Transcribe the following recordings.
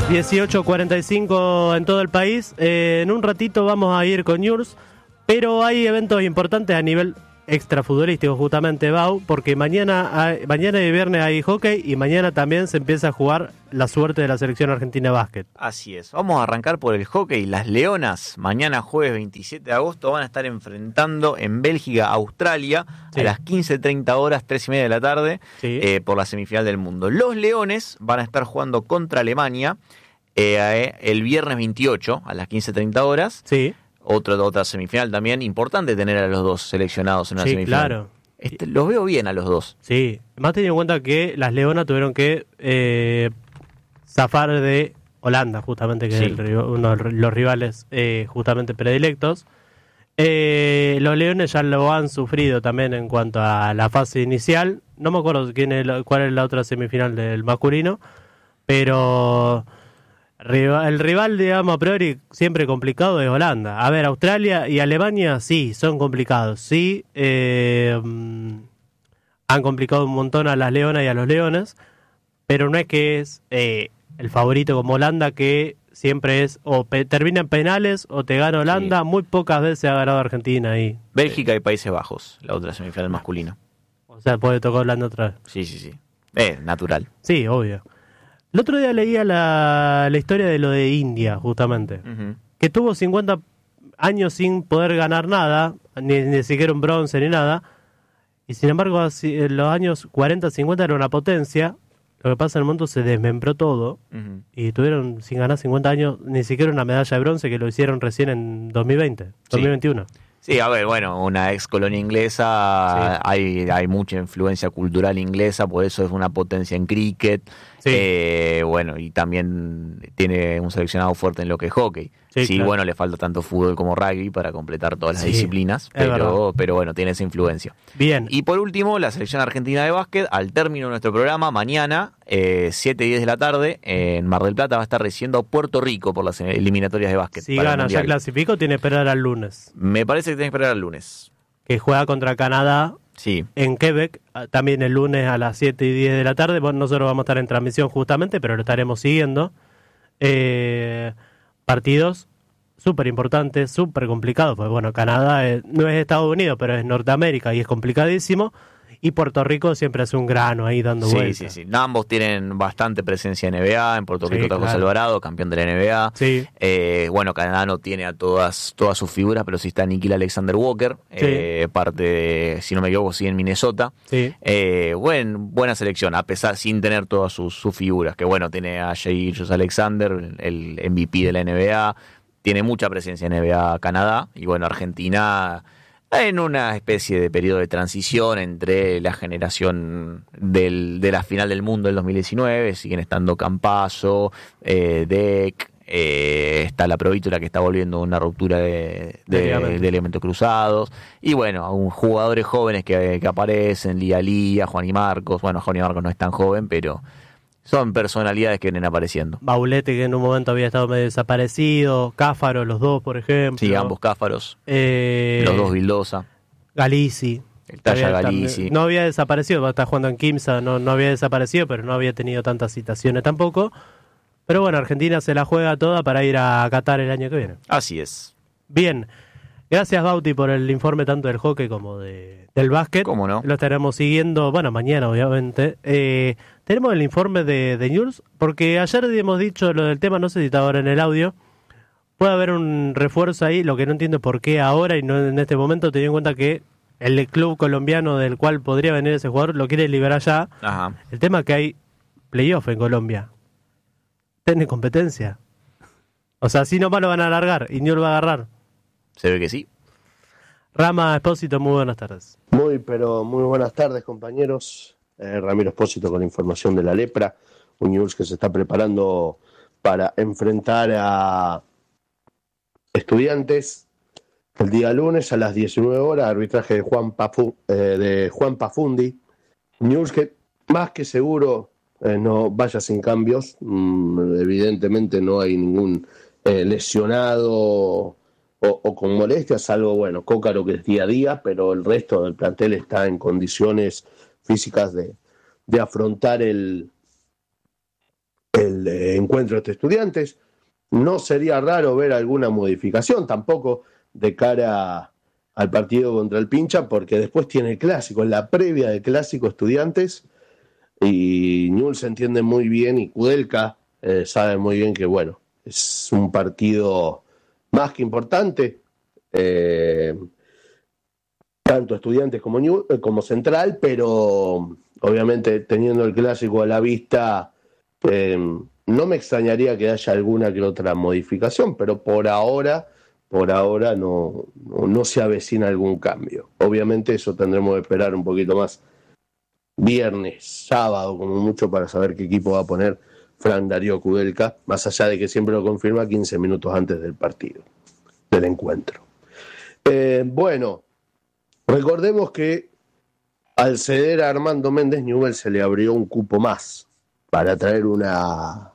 18:45 en todo el país. En un ratito vamos a ir con News, pero hay eventos importantes a nivel extrafutbolístico, justamente, Bau, porque mañana y viernes hay hockey y mañana también se empieza a jugar la suerte de la selección argentina de básquet. Así es, vamos a arrancar por el hockey. Las Leonas mañana jueves 27 de agosto van a estar enfrentando en Bélgica a Australia a las 15:30 horas, 3:30 de la tarde, por la semifinal del mundo. Los Leones van a estar jugando contra Alemania el viernes 28 a las 15:30 horas. Sí. Otra semifinal también, importante tener a los dos seleccionados en una semifinal. Claro. Los veo bien a los dos. Sí, más teniendo en cuenta que las Leonas tuvieron que zafar de Holanda, justamente, que es uno de los rivales justamente predilectos. Los Leones ya lo han sufrido también en cuanto a la fase inicial. No me acuerdo cuál es la otra semifinal del masculino, pero el rival, digamos, a priori siempre complicado es Holanda. A ver, Australia y Alemania sí, son complicados. Sí, han complicado un montón a las Leonas y a los Leones, pero no es que es el favorito como Holanda, que siempre es o termina en penales o te gana Holanda. Sí. Muy pocas veces ha ganado Argentina ahí. Bélgica y Países Bajos, la otra semifinal masculina. O sea, puede tocar Holanda otra vez. Sí. Natural. Sí, obvio. El otro día leía la historia de lo de India, justamente, que tuvo 50 años sin poder ganar nada, ni siquiera un bronce ni nada, y sin embargo en los años 40, 50 era una potencia. Lo que pasa en el mundo se desmembró todo, y tuvieron sin ganar 50 años ni siquiera una medalla de bronce, que lo hicieron recién en 2021. Sí, a ver, bueno, una ex colonia inglesa, hay mucha influencia cultural inglesa, por eso es una potencia en cricket, bueno, y también tiene un seleccionado fuerte en lo que es hockey. Sí, claro. Bueno, le falta tanto fútbol como rugby para completar todas las disciplinas, pero bueno, tiene esa influencia. Bien. Y por último, la selección argentina de básquet, al término de nuestro programa, mañana, 7:10 de la tarde, en Mar del Plata va a estar recibiendo a Puerto Rico por las eliminatorias de básquet. Si gana, ya clasificó, tiene que esperar al lunes. Me parece que tiene que esperar al lunes. Que juega contra Canadá en Quebec, también el lunes a las 7:10 de la tarde. Bueno, nosotros vamos a estar en transmisión justamente, pero lo estaremos siguiendo. Partidos súper importantes, súper complicados, porque bueno, Canadá no es Estados Unidos, pero es Norteamérica y es complicadísimo, y Puerto Rico siempre hace un grano ahí dando vueltas. Sí. Ambos tienen bastante presencia en NBA, en Puerto Rico está José Alvarado, campeón de la NBA. Bueno, Canadá no tiene a todas sus figuras, pero sí está Nickeil Alexander Walker, parte de, si no me equivoco, en Minnesota. Buena selección, a pesar sin tener todas sus figuras, que bueno, tiene a Shai Gilgeous-Alexander, el MVP de la NBA, tiene mucha presencia en NBA Canadá, y bueno, Argentina en una especie de periodo de transición entre la generación de la final del mundo del 2019, siguen estando Campazzo, Deck, está la Provítola, que está volviendo una ruptura de elementos cruzados, y bueno, jugadores jóvenes que aparecen, Lía, Juan y Marcos. Bueno, Juan y Marcos no es tan joven, pero son personalidades que vienen apareciendo. Baulete, que en un momento había estado medio desaparecido. Cáfaro, los dos, por ejemplo. Sí, ambos Cáfaros. Los dos Vildosa. Galici. El Talla Galici. No había desaparecido, está jugando en Quimsa, no había desaparecido, pero no había tenido tantas citaciones tampoco. Pero bueno, Argentina se la juega toda para ir a Qatar el año que viene. Así es. Bien. Gracias, Bauti, por el informe tanto del hockey como del básquet. ¿Cómo no? Lo estaremos siguiendo, bueno, mañana, obviamente. Tenemos el informe de News, porque ayer hemos dicho lo del tema, no sé si está ahora en el audio. Puede haber un refuerzo ahí, lo que no entiendo por qué ahora y no en este momento, teniendo en cuenta que el club colombiano del cual podría venir ese jugador lo quiere liberar ya. Ajá. El tema es que hay playoff en Colombia. Tiene competencia. O sea, así nomás lo van a alargar y News va a agarrar. Se ve que sí. Rama Espósito, muy buenas tardes. Muy buenas tardes, compañeros. Ramiro Espósito con la información de la lepra. Un News que se está preparando para enfrentar a Estudiantes el día lunes a las 19 horas. Arbitraje de Juan Pafundi. News que más que seguro no vaya sin cambios. Evidentemente no hay ningún lesionado o con molestias, salvo, bueno, Cócaro, que es día a día, pero el resto del plantel está en condiciones físicas de afrontar el el encuentro de Estudiantes. No sería raro ver alguna modificación tampoco de cara al partido contra el Pincha, porque después tiene el clásico, en la previa del clásico Estudiantes, y Newell's se entiende muy bien y Kudelka sabe muy bien que, bueno, es un partido más que importante, tanto Estudiantes como Central, pero obviamente teniendo el clásico a la vista, no me extrañaría que haya alguna que otra modificación, pero por ahora no se avecina algún cambio. Obviamente eso tendremos que esperar un poquito más viernes, sábado, como mucho, para saber qué equipo va a poner Fran Darío Kudelka, más allá de que siempre lo confirma 15 minutos antes del partido, del encuentro. Bueno, recordemos que al ceder a Armando Méndez, Newell's se le abrió un cupo más para traer a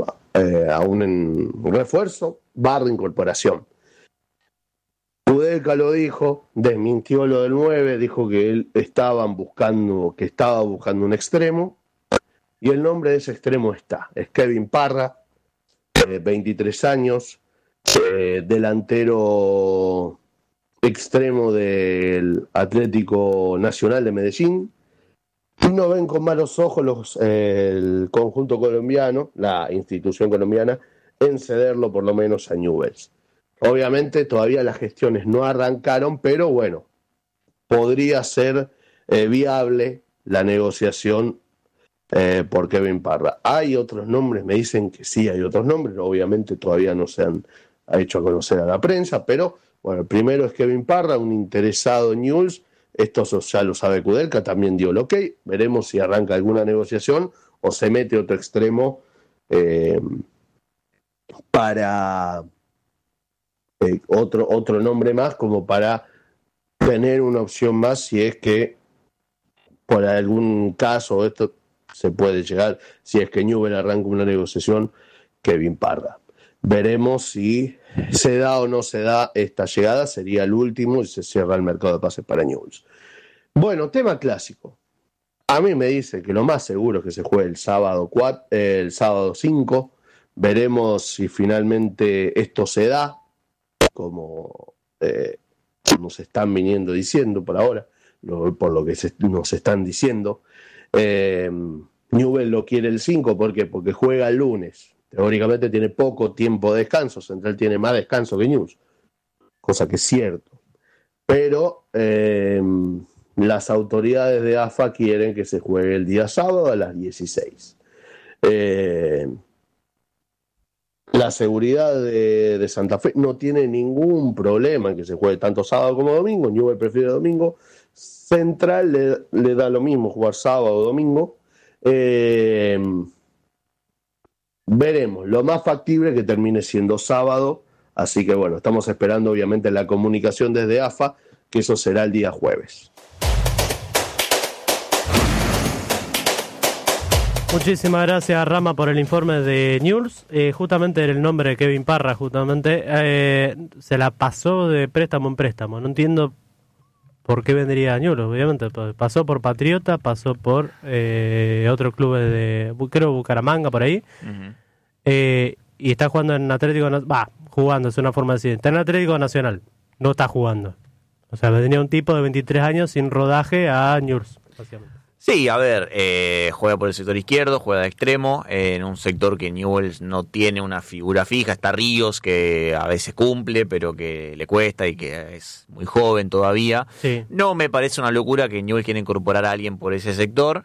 un refuerzo / incorporación. Kudelka lo dijo, desmintió lo del 9, dijo que él estaba buscando un extremo, y el nombre de ese extremo es Kevin Parra, 23 años, delantero extremo del Atlético Nacional de Medellín. No ven con malos ojos el conjunto colombiano, la institución colombiana, en cederlo por lo menos a Newell's. Obviamente todavía las gestiones no arrancaron, pero bueno, podría ser viable la negociación por Kevin Parra. Hay otros nombres, me dicen que sí hay otros nombres, obviamente todavía no se han hecho a conocer a la prensa, pero bueno, el primero es Kevin Parra, un interesado en Newell's. Esto ya lo sabe Kudelka, también dio el ok. Veremos si arranca alguna negociación o se mete otro extremo para otro nombre más, como para tener una opción más si es que por algún caso esto se puede llegar, si es que Newell's arranca una negociación, Kevin Parra. Veremos si se da o no se da esta llegada, sería el último y se cierra el mercado de pases para Newell's. Bueno, tema clásico. A mí me dice que lo más seguro es que se juegue el sábado 5. Veremos si finalmente esto se da, como nos están viniendo diciendo por ahora, por lo que nos están diciendo. Newell's lo quiere el 5, ¿por qué? Porque juega el lunes. Teóricamente tiene poco tiempo de descanso, Central tiene más descanso que Newell's, cosa que es cierto. Pero las autoridades de AFA quieren que se juegue el día sábado a las 16. La seguridad de Santa Fe no tiene ningún problema en que se juegue tanto sábado como domingo. Newell's prefiere domingo. Central le da lo mismo jugar sábado o domingo. Veremos, lo más factible es que termine siendo sábado, así que bueno, estamos esperando obviamente la comunicación desde AFA, que eso será el día jueves. Muchísimas gracias, Rama, por el informe de Newell's. Justamente el nombre de Kevin Parra, se la pasó de préstamo en préstamo. No entiendo por qué vendría a Newell's, obviamente. Pasó por Patriota, pasó por otro club creo Bucaramanga, por ahí. Uh-huh. Y está jugando en Atlético Nacional. Jugando, es una forma de decir. Está en Atlético Nacional, no está jugando. O sea, venía un tipo de 23 años sin rodaje a Newell's, básicamente. Sí, a ver, juega por el sector izquierdo, juega de extremo, en un sector que Newell's no tiene una figura fija. Está Ríos, que a veces cumple, pero que le cuesta y que es muy joven todavía. Sí. No me parece una locura que Newell's quiera incorporar a alguien por ese sector.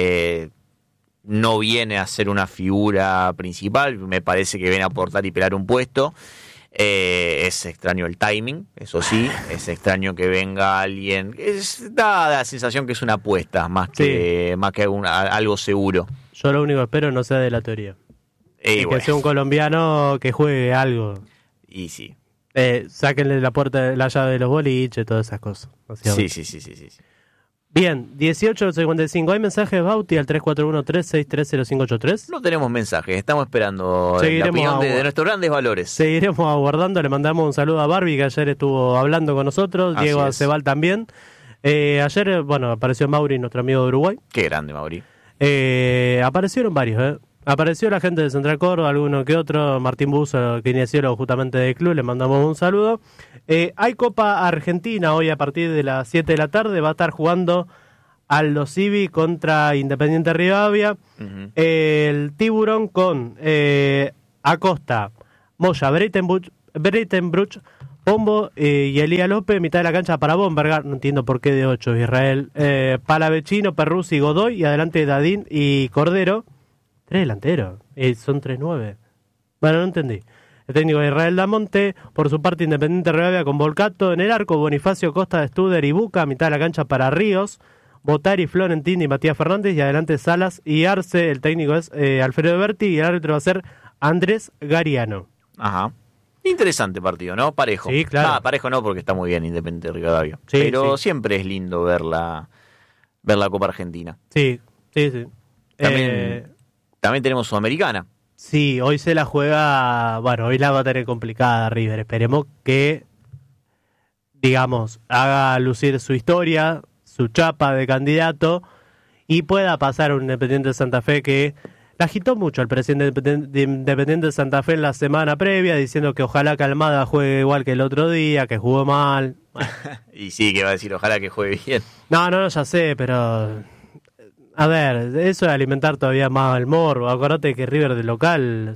No viene a ser una figura principal, me parece que viene a aportar y pelear un puesto. Es extraño el timing, eso sí, es extraño que venga alguien, da la sensación que es una apuesta más que algo seguro. Yo lo único que espero no sea de la teoría, que sea un colombiano que juegue algo. Y sí, sáquenle la llave de los boliches, todas esas cosas. Sí. Bien, 18:55. ¿Hay mensajes, Bauti, al 341-363-0583? No tenemos mensajes, estamos esperando la opinión de nuestros grandes valores. Seguiremos aguardando, le mandamos un saludo a Barbie, que ayer estuvo hablando con nosotros, Diego Acebal también. Ayer, apareció Mauri, nuestro amigo de Uruguay. Qué grande, Mauri. Aparecieron varios, apareció la gente de Central Córdoba, alguno que otro, Martín Buzo, kinesiólogo justamente del club, le mandamos un saludo. Hay Copa Argentina hoy a partir de las 7 de la tarde, va a estar jugando Aldo Civi contra Independiente Rivadavia, el Tiburón con Acosta, Moya, Breitenbruch, Pombo y Elías López, mitad de la cancha para Bombergar, no entiendo por qué de 8, Israel, Palavecino, Perruzzi, Godoy, y adelante Dadín y Cordero, 3 delanteros, son 3-9, bueno, no entendí. El técnico de Israel Damonte, por su parte Independiente Rivadavia con Volcato en el arco, Bonifacio, Costa, Studer y Buca, mitad de la cancha para Ríos, Botari, Florentini y Matías Fernández, y adelante Salas y Arce, el técnico es Alfredo Berti, y el árbitro va a ser Andrés Gariano. Ajá. Interesante partido, ¿no? Parejo. Sí, claro. Parejo no, porque está muy bien Independiente de Rivadavia. Sí, pero sí. Siempre es lindo ver la Copa Argentina. Sí. También tenemos Sudamericana. Sí, hoy se la juega, bueno, hoy la va a tener complicada River. Esperemos que, digamos, haga lucir su historia, su chapa de candidato y pueda pasar un Independiente de Santa Fe que la agitó mucho el presidente de Independiente de Santa Fe en la semana previa, diciendo que ojalá que Almada juegue igual que el otro día, que jugó mal. Bueno. Y sí, que va a decir ojalá que juegue bien. No, ya sé, pero a ver, eso es alimentar todavía más el morbo. Acordate que River de local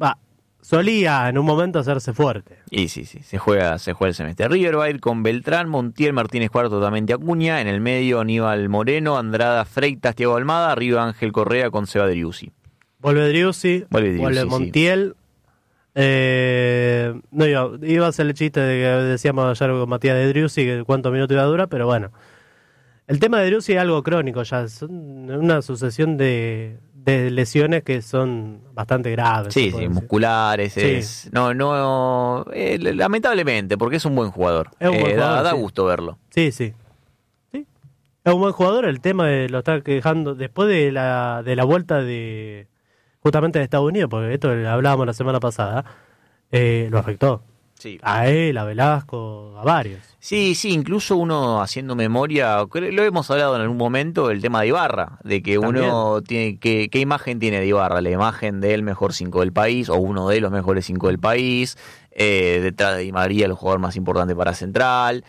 solía en un momento hacerse fuerte. Y sí, se juega el semestre. River va a ir con Beltrán, Montiel, Martínez Cuarto, totalmente Acuña. En el medio, Aníbal Moreno, Andrada, Freitas, Thiago Almada. Arriba, Ángel Correa con Seba Driussi. Vuelve Driussi, vuelve Montiel. Sí. Iba a hacer el chiste de que decíamos ayer con Matías de Driussi, que cuántos minutos iba a durar, pero bueno. El tema de Driussi es algo crónico ya, son una sucesión de lesiones que son bastante graves. Sí, musculares. Sí. Lamentablemente, porque es un buen jugador. Es un buen jugador, da gusto verlo. Sí. Es un buen jugador, el tema de lo está quejando después de la vuelta de justamente de Estados Unidos, porque esto lo hablábamos la semana pasada, lo afectó. Sí. A él, a Velasco, a varios. Sí, incluso uno haciendo memoria, lo hemos hablado en algún momento, el tema de Ibarra, de que también uno tiene ¿qué imagen tiene de Ibarra? La imagen del mejor 5 del país, o uno de los mejores 5 del país, detrás de Di María el jugador más importante para Central,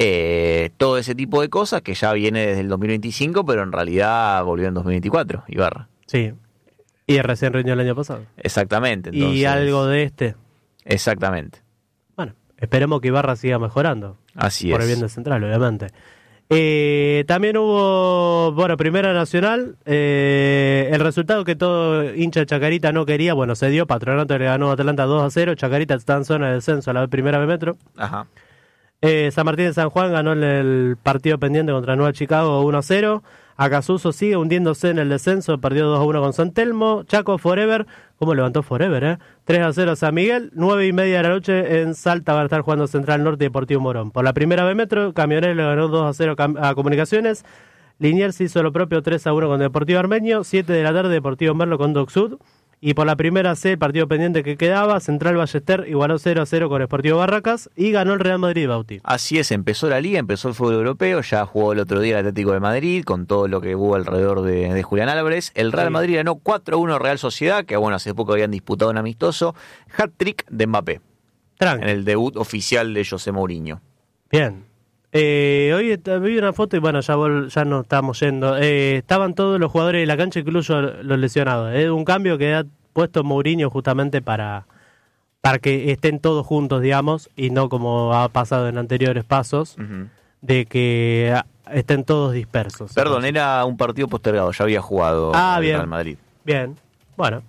todo ese tipo de cosas que ya viene desde el 2025, pero en realidad volvió en 2024, Ibarra. Sí, y recién rindió el año pasado. Exactamente. Entonces, y algo de este. Exactamente. Esperemos que Ibarra siga mejorando. Así por el bien de Central, obviamente. También hubo, Primera Nacional. El resultado que todo hincha de Chacarita no quería, se dio. Patronato le ganó a Atlanta 2-0. Chacarita está en zona de descenso a la primera B Metro. Ajá. San Martín de San Juan ganó el partido pendiente contra Nueva Chicago 1-0. Acasuso sigue hundiéndose en el descenso, perdió 2-1 con San Telmo. Chaco Forever, ¿cómo levantó Forever? 3-0 San Miguel. 9:30 de la noche en Salta va a estar jugando Central Norte y Deportivo Morón. Por la primera B Metro, Camionero le ganó 2-0 a Comunicaciones. Liniers hizo lo propio 3-1 con Deportivo Armenio. 7 de la tarde Deportivo Merlo con Doc Sud. Y por la primera C, el partido pendiente que quedaba, Central Ballester igualó 0-0 con Sportivo Barracas y ganó el Real Madrid, Bauti. Así es, empezó la liga, empezó el fútbol europeo, ya jugó el otro día el Atlético de Madrid, con todo lo que hubo alrededor de Julián Álvarez. El Real Madrid ganó 4-1 Real Sociedad, que hace poco habían disputado un amistoso. Hat-trick de Mbappé. Tranqui. En el debut oficial de José Mourinho. Bien. Hoy vi una foto y ya nos estamos yendo. Estaban todos los jugadores de la cancha, incluso los lesionados. Es un cambio que ha puesto Mourinho justamente para que estén todos juntos, digamos, y no como ha pasado en anteriores pasos, de que estén todos dispersos. Perdón, era un partido postergado, ya había jugado el Real Madrid. Bien, bueno,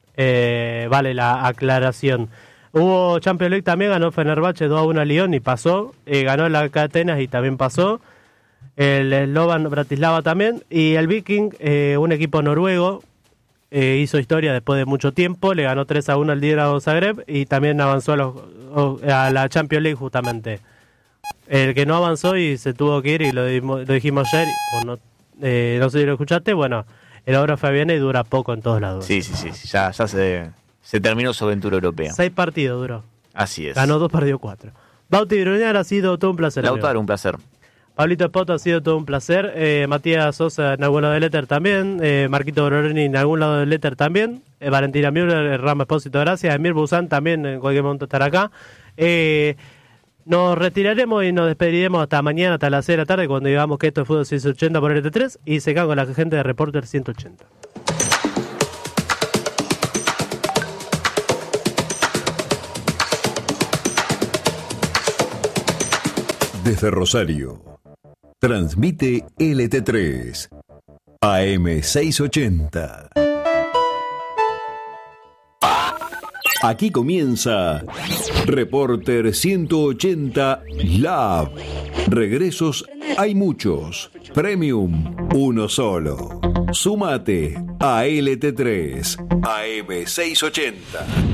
vale la aclaración. Hubo Champions League también, ganó Fenerbahce 2-1 a Lyon y pasó. Ganó la Atenas y también pasó. El Slovan Bratislava también. Y el Viking, un equipo noruego, hizo historia después de mucho tiempo. Le ganó 3-1 al Dinamo Zagreb y también avanzó a la Champions League justamente. El que no avanzó y se tuvo que ir, y lo dijimos ayer, no sé si lo escuchaste, el obra fue bien y dura poco en todos lados. Sí, ya se terminó su aventura europea. 6 partidos duró. Así es. Ganó 2, perdió 4. Bauti Bruñar, ha sido todo un placer. Lautaro, un placer. Pablito Espoto, ha sido todo un placer. Matías Sosa en algún lado del éter también. Marquito Boroni en algún lado del éter también. Valentina Müller, Rama Espósito, gracias. Emir Busan también en cualquier momento estará acá. Nos retiraremos y nos despediremos hasta mañana, hasta las 6 de la tarde, cuando digamos que esto es Fútbol 680 por RT3 y se caen con la gente de Reporter 180. Desde Rosario, transmite LT3, AM 680. Aquí comienza Reporter 180 Lab. Regresos hay muchos, Premium uno solo. Súmate a LT3, AM 680.